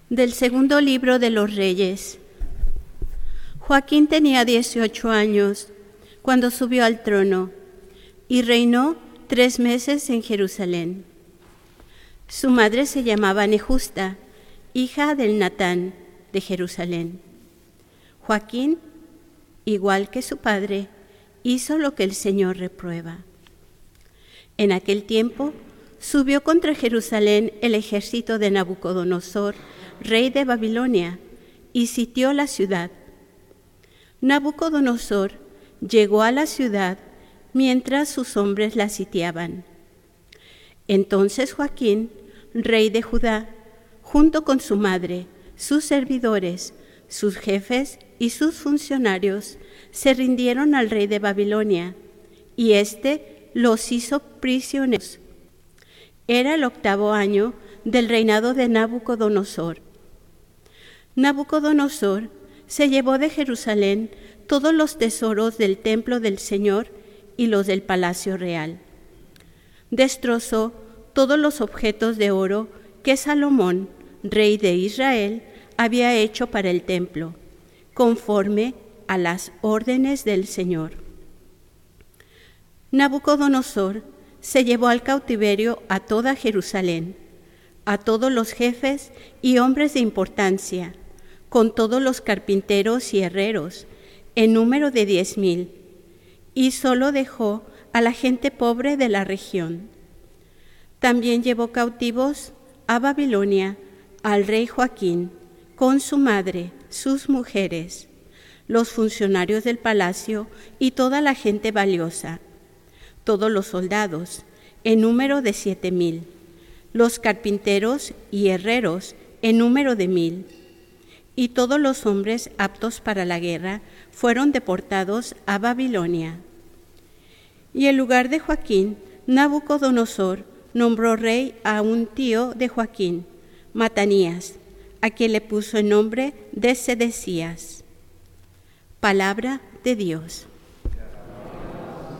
Del segundo libro de los Reyes. Joaquín tenía 18 años cuando subió al trono y reinó 3 meses en Jerusalén. Su madre se llamaba Nehusta, hija del Natán de Jerusalén. Joaquín, igual que su padre, hizo lo que el Señor reprueba. En aquel tiempo subió contra Jerusalén el ejército de Nabucodonosor, rey de Babilonia, y sitió la ciudad. Nabucodonosor llegó a la ciudad mientras sus hombres la sitiaban. Entonces Joaquín, rey de Judá, junto con su madre, sus servidores, sus jefes y sus funcionarios, se rindieron al rey de Babilonia, y éste los hizo prisioneros. Era el 8º año del reinado de Nabucodonosor. Nabucodonosor se llevó de Jerusalén todos los tesoros del templo del Señor y los del palacio real. Destrozó todos los objetos de oro que Salomón, rey de Israel, había hecho para el templo, conforme a las órdenes del Señor. Nabucodonosor se llevó al cautiverio a toda Jerusalén, a todos los jefes y hombres de importancia, con todos los carpinteros y herreros, en número de 10,000, y solo dejó a la gente pobre de la región. También llevó cautivos a Babilonia al rey Joaquín, con su madre, sus mujeres, los funcionarios del palacio y toda la gente valiosa, todos los soldados, en número de 7,000, los carpinteros y herreros, en número de 1,000, y todos los hombres aptos para la guerra fueron deportados a Babilonia. Y en lugar de Joaquín, Nabucodonosor nombró rey a un tío de Joaquín, Matanías, a quien le puso el nombre de Sedecías. Palabra de Dios.